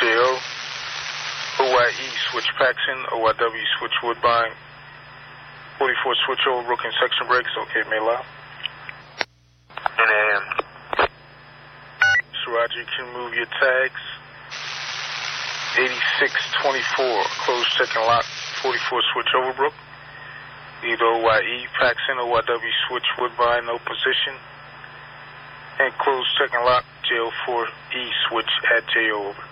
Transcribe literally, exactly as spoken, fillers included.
J O. O Y E, switch Paxson. O Y W, switch Woodbine. forty-four, switch Overbrook and section breaks. Okay, may allow. ten A M. So Roger, you can move your tags. eighty-six twenty-four, close, check and lock. forty-four, switch Overbrook. Lead O Y E, Paxson. O Y W, switch Woodbine, no position. And close, check and lock. J O four E, switch at J O over.